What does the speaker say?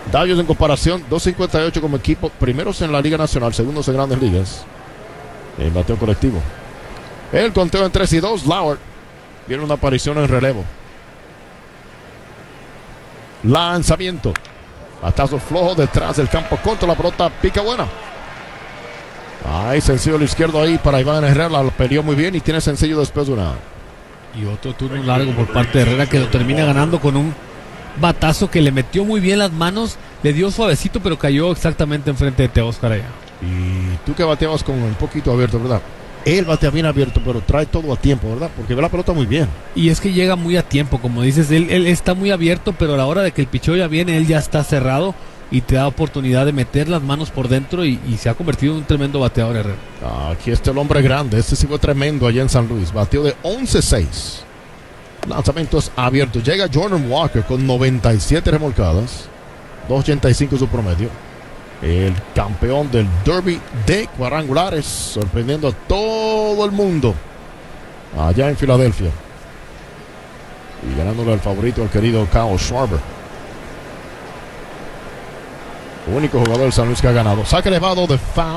Dodgers en comparación, 2.58 como equipo, primeros en la Liga Nacional, segundos en Grandes Ligas. En bateo colectivo. El conteo en 3-2. Lauer viene una aparición en relevo. Lanzamiento. Batazo flojo detrás del campo corto. La pelota pica buena. Ay, sencillo al izquierdo ahí para Iván Herrera. La peleó muy bien y tiene sencillo después de una. Y otro turno largo por parte de Herrera, que lo termina ganando con un batazo que le metió muy bien las manos. Le dio suavecito, pero cayó exactamente enfrente de Teóscar allá. Y tú que bateabas con un poquito abierto, ¿verdad? Él batea bien abierto, pero trae todo a tiempo, ¿verdad? Porque ve la pelota muy bien. Y es que llega muy a tiempo, como dices, él está muy abierto, pero a la hora de que el picheo ya viene, él ya está cerrado y te da oportunidad de meter las manos por dentro y se ha convertido en un tremendo bateador, Herrera. Aquí está el hombre grande, este sí fue tremendo allá en San Luis, bateó de 11-6. Lanzamientos abiertos. Llega Jordan Walker con 97 remolcadas, 2.85 su promedio. El campeón del Derby de cuadrangulares, sorprendiendo a todo el mundo allá en Filadelfia y ganándole al favorito, al querido Kyle Schwarber, único jugador del San Luis que ha ganado. Saque elevado de foul.